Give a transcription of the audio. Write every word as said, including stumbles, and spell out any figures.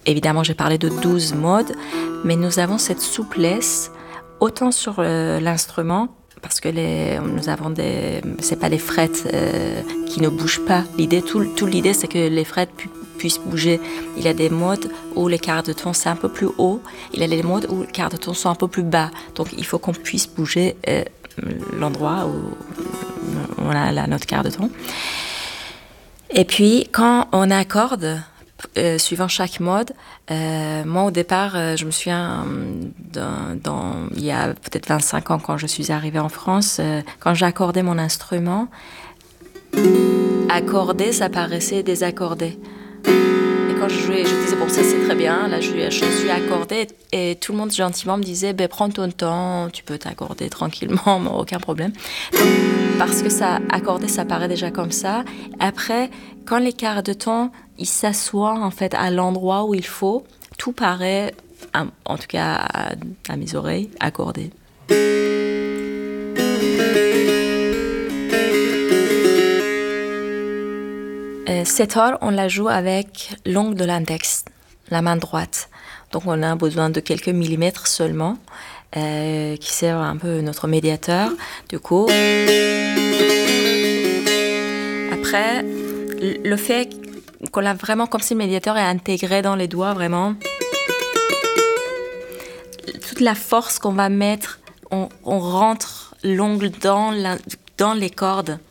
évidemment, j'ai parlé de douze modes, mais nous avons cette souplesse autant sur euh, l'instrument, parce que les, nous avons des, c'est pas des frettes euh, qui ne bougent pas. L'idée, tout, tout l'idée, c'est que les frettes pu, puissent bouger. Il y a des modes où les quarts de ton c'est un peu plus haut, il y a des modes où les quarts de ton sont un peu plus bas. Donc il faut qu'on puisse bouger euh, l'endroit où on a la note quart de ton. Et puis quand on accorde, Euh, suivant chaque mode. Euh, moi, au départ, euh, je me souviens, euh, dans, dans, il y a peut-être vingt-cinq ans, quand je suis arrivée en France, euh, quand j'accordais mon instrument, accorder, ça paraissait désaccordé. Et quand je jouais, je disais, bon, ça c'est très bien, là je, je suis accordée, et tout le monde gentiment me disait, ben, prends ton temps, tu peux t'accorder tranquillement, aucun problème. Parce que ça, accorder, ça paraît déjà comme ça. Après, quand les quarts de ton, ils s'assoient en fait à l'endroit où il faut, tout paraît, en tout cas à, à mes oreilles, accordé. Euh, setar, on la joue avec l'ongle de l'index, la main droite. Donc on a besoin de quelques millimètres seulement, euh, qui sert un peu notre médiateur. Du coup, après, le fait qu'on l'a vraiment comme si le médiateur est intégré dans les doigts, vraiment, toute la force qu'on va mettre, on, on rentre l'ongle dans, la, dans les cordes.